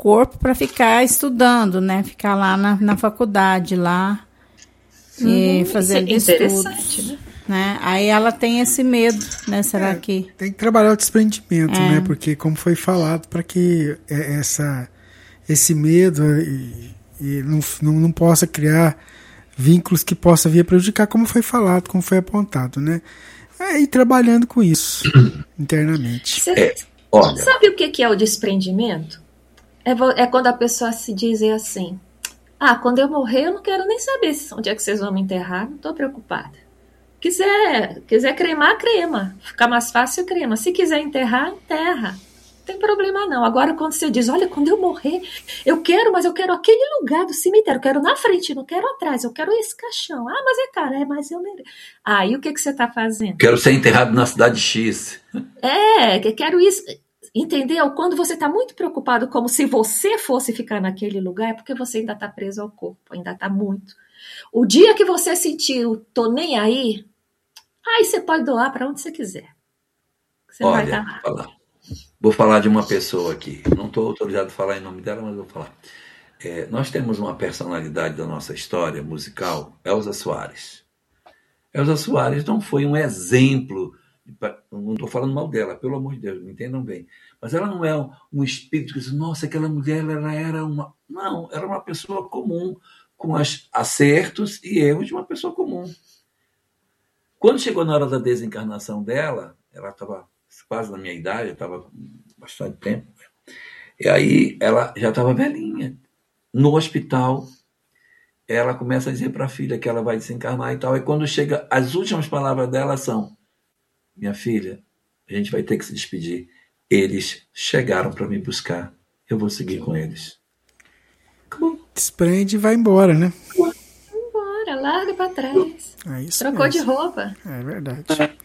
corpo para ficar estudando, né? Ficar lá na faculdade, lá, e fazendo estudos. Né? Aí ela tem esse medo, né? Será que... Tem que trabalhar o desprendimento, né? Porque, como foi falado, para que esse medo e não possa criar vínculos que possa vir a prejudicar, como foi falado, como foi apontado, né? E trabalhando com isso internamente. Sabe o que é o desprendimento? É quando a pessoa se diz assim: quando eu morrer eu não quero nem saber onde é que vocês vão me enterrar, não estou preocupada. Quiser cremar, crema. Ficar mais fácil, crema. Se quiser enterrar, enterra. Não tem problema não. Agora quando você diz, olha, quando eu morrer, mas eu quero aquele lugar do cemitério, eu quero na frente, não quero atrás, eu quero esse caixão. Mas é caro, mas eu mereço. Aí o que você está fazendo? Quero ser enterrado na cidade X. Quero isso. Entendeu? Quando você está muito preocupado como se você fosse ficar naquele lugar, é porque você ainda está preso ao corpo, ainda está muito. O dia que você sentiu, tô nem aí você pode doar para onde você quiser. Você vai estar lá. Vou falar de uma pessoa aqui. Não estou autorizado a falar em nome dela, mas vou falar. Nós temos uma personalidade da nossa história musical, Elza Soares. Elza Soares não foi um exemplo, não estou falando mal dela, pelo amor de Deus, me entendam bem. Mas ela não é um espírito que diz, nossa, aquela mulher ela era uma... Não, era uma pessoa comum, com acertos e erros de uma pessoa comum. Quando chegou na hora da desencarnação dela, ela estava quase na minha idade, estava bastante tempo, e aí ela já estava velhinha. No hospital, ela começa a dizer para a filha que ela vai desencarnar e tal, e quando chega, as últimas palavras dela são: minha filha, a gente vai ter que se despedir. Eles chegaram para me buscar, eu vou seguir com eles. Acabou. Desprende e vai embora, né? Vai embora, larga para trás. Trocou mesmo de roupa. É verdade.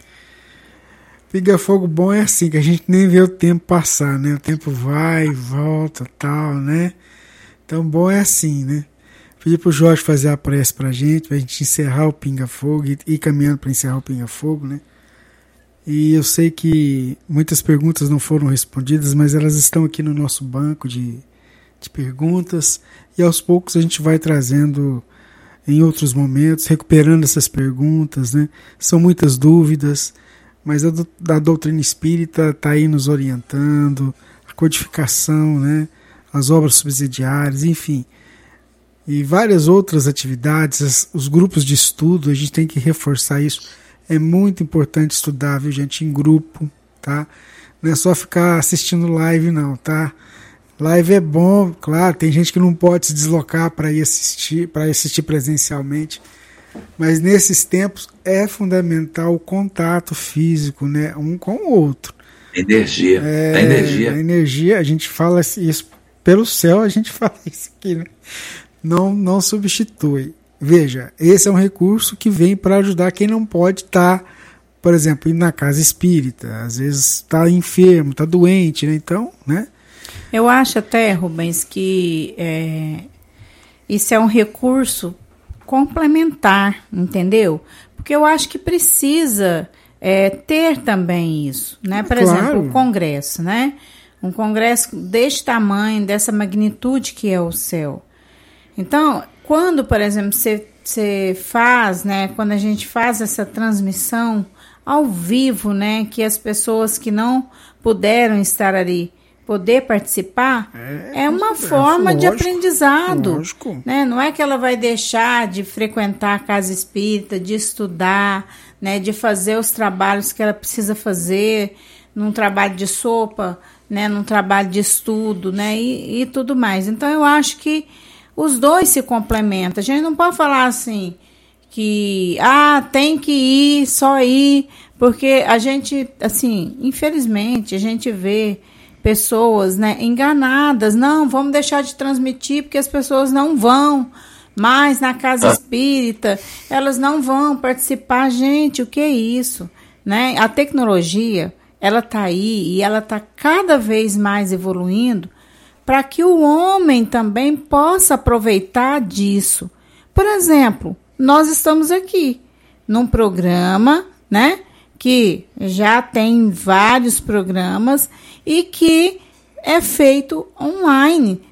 Pinga Fogo bom é assim, que a gente nem vê o tempo passar, né? O tempo vai, volta, tal, né? Então, bom é assim, né? Pedi pro Jorge fazer a prece pra gente encerrar o Pinga Fogo e ir caminhando para encerrar o Pinga Fogo, né? E eu sei que muitas perguntas não foram respondidas, mas elas estão aqui no nosso banco de perguntas, e aos poucos a gente vai trazendo em outros momentos, recuperando essas perguntas, né? São muitas dúvidas, mas a doutrina espírita está aí nos orientando, a codificação, né? As obras subsidiárias, enfim, e várias outras atividades, os grupos de estudo, a gente tem que reforçar isso. É muito importante estudar, viu, gente, em grupo, tá? Não é só ficar assistindo live, não, tá? Live é bom, claro, tem gente que não pode se deslocar para assistir presencialmente, mas nesses tempos é fundamental o contato físico, né, um com o outro. A energia, a gente fala isso pelo céu, a gente fala isso aqui, né? Não substitui. Veja, esse é um recurso que vem para ajudar quem não pode estar, por exemplo, indo na casa espírita, às vezes está enfermo, está doente, né? Então, né? Eu acho até, Rubens, que isso é um recurso complementar, entendeu? Porque eu acho que precisa ter também isso, né? Por exemplo, o Congresso, né? Um Congresso deste tamanho, dessa magnitude que é o céu. Então, quando, por exemplo, você faz, né? Quando a gente faz essa transmissão ao vivo, né? Que as pessoas que não puderam estar ali poder participar, é uma forma de aprendizado. Né? Não é que ela vai deixar de frequentar a casa espírita, de estudar, né, de fazer os trabalhos que ela precisa fazer, num trabalho de sopa, né, num trabalho de estudo, né, e tudo mais. Então, eu acho que os dois se complementam. A gente não pode falar assim, que tem que ir, só ir, porque a gente, assim, infelizmente, a gente vê pessoas, né, enganadas. Não, vamos deixar de transmitir porque as pessoas não vão mais na casa espírita, elas não vão participar. Gente, o que é isso? Né? A tecnologia, ela está aí e ela está cada vez mais evoluindo para que o homem também possa aproveitar disso. Por exemplo, nós estamos aqui num programa, né, que já tem vários programas e que é feito online.